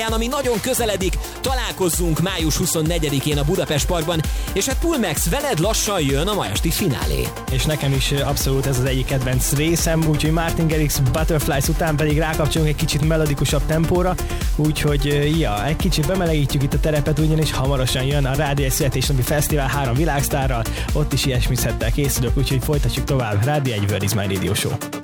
turnéjáján, ami nagyon közeledik. Találkozzunk május 24-én a Budapest Parkban, és hát Pulmax, veled lassan jön a ma esti finálé. És nekem is abszolút ez az egyik kedvenc részem, úgyhogy Martin Garrix Butterflies után pedig rákapcsolunk egy kicsit melodikusabb tempóra, úgyhogy egy kicsit bemelegítjük itt a terepet, ugyanis hamarosan jön a Rádió 1 születésnapi fesztivál 3 világsztárral, ott is ilyesmizhettel készülök, úgyhogy folytatjuk tovább. Rádió 1 World is my radio show.